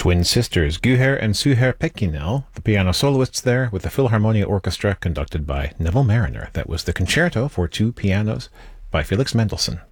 twin sisters Guher and Suher Pekinel, the piano soloists there, with the Philharmonia Orchestra conducted by Neville Marriner. That was the concerto for two pianos by Felix Mendelssohn.